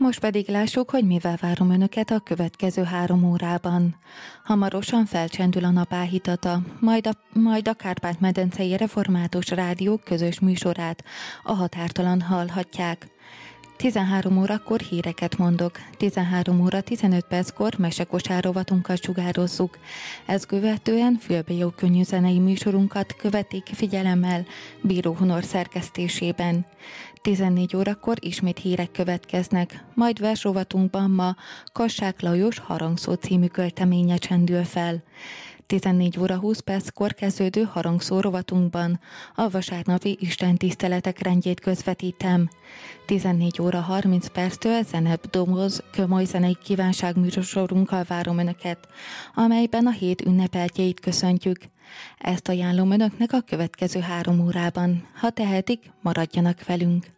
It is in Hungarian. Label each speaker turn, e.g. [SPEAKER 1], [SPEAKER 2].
[SPEAKER 1] Most pedig lássuk, hogy mivel várom önöket a következő 3 órában. Hamarosan felcsendül a nap áhítata, majd a Kárpát-medencei Református Rádió közös műsorát, a Határtalan hallhatják. 13 órakor híreket mondok, 13 óra 15 perckor mesekosár rovatunkat sugározzuk. Ezt követően fülbejó könnyű zenei műsorunkat követik figyelemmel Bíró Hunor szerkesztésében. 14 órakor ismét hírek következnek, majd versrovatunkban ma Kassák Lajos Harangszó című költeménye csendül fel. 14 óra 20 perckor kezdődő harangszó rovatunkban a vasárnapi istentiszteletek rendjét közvetítem. 14 óra 30 perctől Zenebb Domoz komoly zenei kívánságműsorunkkal várom önöket, amelyben a hét ünnepeltjeit köszöntjük. Ezt ajánlom önöknek a következő 3 órában. Ha tehetik, maradjanak velünk.